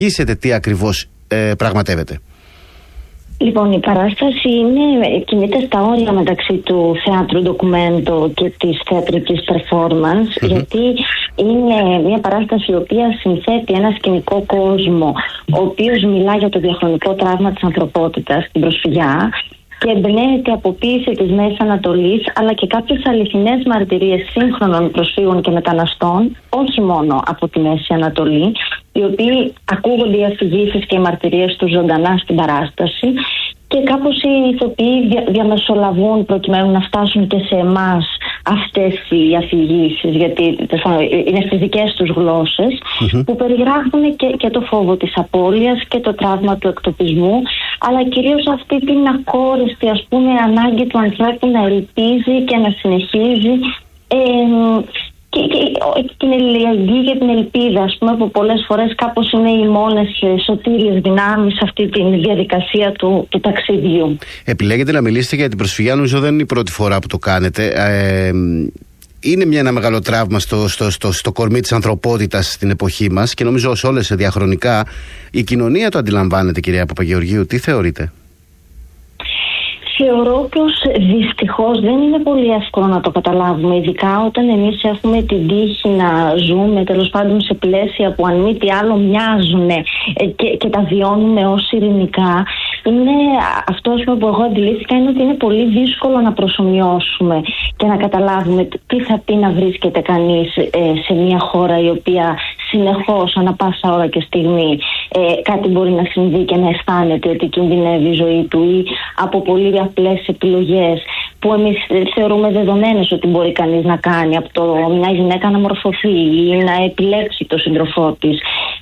Τι ακριβώς πραγματεύεται? Λοιπόν, η παράσταση κινείται στα όρια μεταξύ του θεάτρου ντοκουμέντο και της θεατρικής performance, γιατί είναι μια παράσταση η οποία συνθέτει ένα σκηνικό κόσμο, ο οποίος μιλά για το διαχρονικό τραύμα της ανθρωπότητας, την προσφυγιά, και εμπνέεται από ποίηση της Μέσης Ανατολής, αλλά και κάποιες αληθινές μαρτυρίες σύγχρονων προσφύγων και μεταναστών, όχι μόνο από τη Μέση Ανατολή, οι οποίοι ακούγονται οι αφηγήσεις και οι μαρτυρίες τους ζωντανά στην παράσταση, και κάπως οι ηθοποιοί διαμεσολαβούν προκειμένου να φτάσουν και σε εμάς αυτές οι αφηγήσεις, γιατί είναι στις δικές τους γλώσσες, που περιγράφουν και το φόβο της απώλειας και το τραύμα του εκτοπισμού, αλλά κυρίως αυτή την ακόριστη, ας πούμε, ανάγκη του ανθρώπου να ελπίζει και να συνεχίζει, και την αλληλεγγύη και την ελπίδα, ας πούμε, που πολλές φορές κάπως είναι οι μόνες σωτήριες δυνάμεις σε αυτή τη διαδικασία του ταξιδιού. Επιλέγετε να μιλήσετε για την προσφυγιά, νομίζω δεν είναι η πρώτη φορά που το κάνετε. Είναι ένα μεγάλο τραύμα στο κορμί της ανθρωπότητας στην εποχή μας, και νομίζω ως όλες διαχρονικά η κοινωνία το αντιλαμβάνεται. Κυρία Παπαγεωργίου, τι θεωρείτε? Θεωρώ πως δυστυχώς δεν είναι πολύ εύκολο να το καταλάβουμε, ειδικά όταν εμείς έχουμε την τύχη να ζούμε τέλος πάντων σε πλαίσια που αν μη τι άλλο μοιάζουν και τα βιώνουμε ως ειρηνικά. Είναι αυτό που εγώ αντιλήφθηκα, είναι ότι είναι πολύ δύσκολο να προσομοιώσουμε και να καταλάβουμε τι θα πει να βρίσκεται κανείς σε μια χώρα η οποία συνεχώς, ανά πάσα ώρα και στιγμή, κάτι μπορεί να συμβεί και να αισθάνεται ότι κινδυνεύει η ζωή του, ή από πολύ απλές επιλογές που εμείς θεωρούμε δεδομένες ότι μπορεί κανείς να κάνει, από το μια γυναίκα να μορφωθεί ή να επιλέξει το σύντροφό της.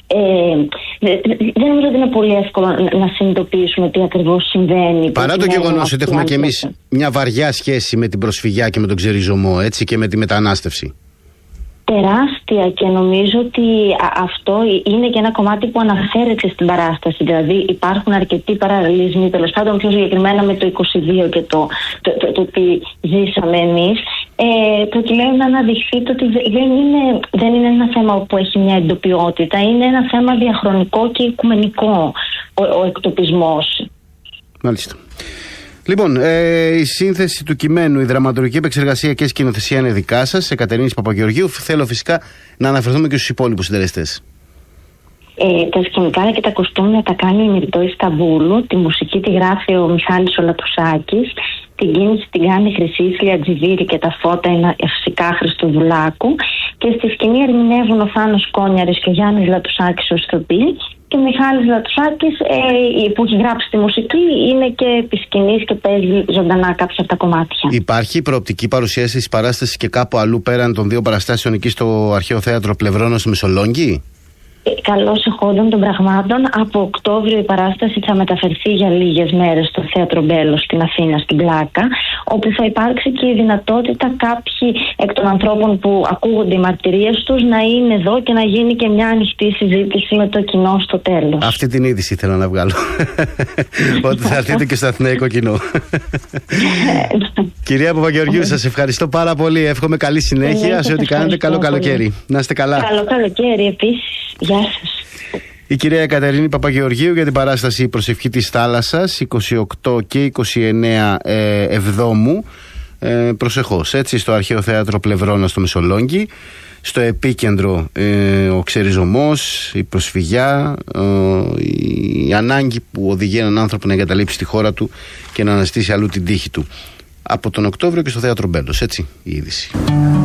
Δεν νομίζω ότι είναι πολύ εύκολο να συνειδητοποιήσουμε τι ακριβώς συμβαίνει. Παρά το γεγονός ότι έχουμε κι εμείς μια βαριά σχέση με την προσφυγιά και με τον ξεριζωμό, έτσι, και με τη μετανάστευση. Τεράστια, και νομίζω ότι αυτό είναι και ένα κομμάτι που αναφέρεται στην παράσταση. Δηλαδή υπάρχουν αρκετοί παραλληλισμοί, τέλος πάντων πιο συγκεκριμένα με το 22 και το τι ζήσαμε εμείς, προκειμένου να αναδειχθεί ότι δεν είναι ένα θέμα που έχει μια εντοπιότητα, είναι ένα θέμα διαχρονικό και οικουμενικό ο εκτοπισμός. Μάλιστα. Λοιπόν, η σύνθεση του κειμένου, η δραματουργική επεξεργασία και σκηνοθεσία είναι δικά σας, Εκατερίνης Παπαγεωργίου. Θέλω φυσικά να αναφερθούμε και στους υπόλοιπους συντελεστές. Τα σκηνικά και τα κοστούμια τα κάνει η Μυρτώ Ισταμπούλου, τη μουσική τη γράφει ο Μιχάλης ο Λατουσάκης, την κίνηση την κάνει η Χρυσή Τζιβίρη και τα φώτα είναι φυσικά Χριστοδουλάκου, και στη σκηνή ερμηνεύουν ο Θάνος Κόνιαρης και ο Γιάννης Λατουσάκης ως ηθοποιοί, και ο Μιχάλης Λατουσάκης που έχει γράψει τη μουσική είναι και επί σκηνής και παίζει ζωντανά κάποια από τα κομμάτια. Υπάρχει προοπτική παρουσίαση της παράστασης και κάπου αλλού πέραν των δύο παραστάσεων εκεί στο Αρχαίο Θέατρο Πλευρώνος στη Μεσολόγγι? Καλώς εχόντων των πραγμάτων, από Οκτώβριο η παράσταση θα μεταφερθεί για λίγες μέρες στο Θέατρο Μπέλος στην Αθήνα, στην Πλάκα, όπου θα υπάρξει και η δυνατότητα κάποιοι εκ των ανθρώπων που ακούγονται οι μαρτυρίες τους να είναι εδώ και να γίνει και μια ανοιχτή συζήτηση με το κοινό στο τέλος. Αυτή την είδηση θέλω να βγάλω. Ότι θα έρθετε και στο αθηναϊκό κοινό. Κυρία Παπαγεωργίου, σας ευχαριστώ πάρα πολύ. Εύχομαι καλή συνέχεια σε ό,τι κάνετε. Καλό καλοκαίρι. Να είστε καλά. Καλό καλοκαίρι επίσης. Γεια σας. Η κυρία Εκατερίνη Παπαγεωργίου για την παράσταση «Η προσευχή της θάλασσας» 28 και 29 Εβδόμου, προσεχώς, έτσι, στο Αρχαίο Θέατρο Πλευρώνα στο Μεσολόγγι. Στο επίκεντρο ο ξεριζωμός, η προσφυγιά, η ανάγκη που οδηγεί έναν άνθρωπο να εγκαταλείψει τη χώρα του και να αναζητήσει αλλού την τύχη του. Από τον Οκτώβριο και στο Θέατρο Μπέλος, έτσι, η είδηση.